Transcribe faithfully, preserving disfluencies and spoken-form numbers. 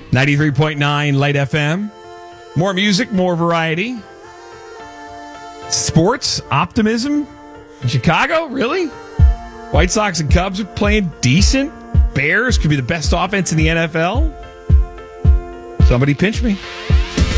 ninety-three point nine Light F M. More music, more variety. Sports, optimism in Chicago? Really? White Sox and Cubs are playing decent. Bears could be the best offense in the N F L. Somebody pinch me.